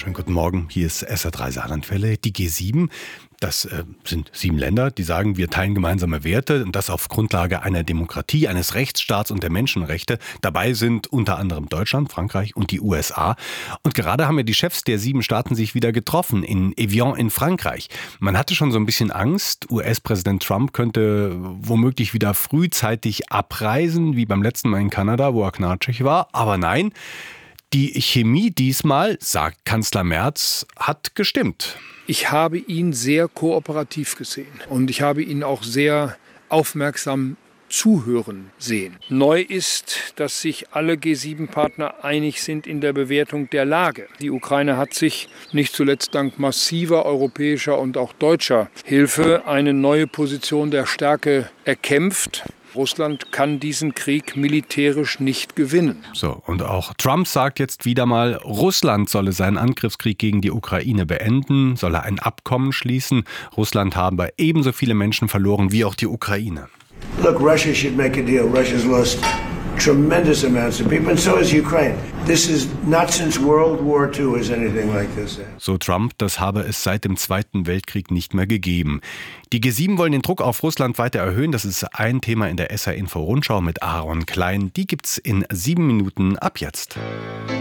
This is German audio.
Schönen guten Morgen, hier ist SR3 Saarlandwelle. Die G7, das sind 7 Länder, die sagen, wir teilen gemeinsame Werte und das auf Grundlage einer Demokratie, eines Rechtsstaats und der Menschenrechte. Dabei sind unter anderem Deutschland, Frankreich und die USA. Und gerade haben ja die Chefs der 7 Staaten sich wieder getroffen in Evian in Frankreich. Man hatte schon so ein bisschen Angst, US-Präsident Trump könnte womöglich wieder frühzeitig abreisen, wie beim letzten Mal in Kanada, wo er knatschig war. Aber nein, die Chemie diesmal, sagt Kanzler Merz, hat gestimmt. Ich habe ihn sehr kooperativ gesehen und ich habe ihn auch sehr aufmerksam zuhören sehen. Neu ist, dass sich alle G7-Partner einig sind in der Bewertung der Lage. Die Ukraine hat sich nicht zuletzt dank massiver europäischer und auch deutscher Hilfe eine neue Position der Stärke erkämpft. Russland kann diesen Krieg militärisch nicht gewinnen. So, und auch Trump sagt jetzt wieder mal, Russland solle seinen Angriffskrieg gegen die Ukraine beenden, solle ein Abkommen schließen. Russland habe ebenso viele Menschen verloren wie auch die Ukraine. Look, Russia should make a deal. Russia's lost tremendous amounts of people, and so has Ukraine. This is not since World War II has anything like this. So Trump, das habe es seit dem Zweiten Weltkrieg nicht mehr gegeben. Die G7 wollen den Druck auf Russland weiter erhöhen. Das ist ein Thema in der SR Info Rundschau mit Aaron Klein. Die gibt's in 7 Minuten ab jetzt.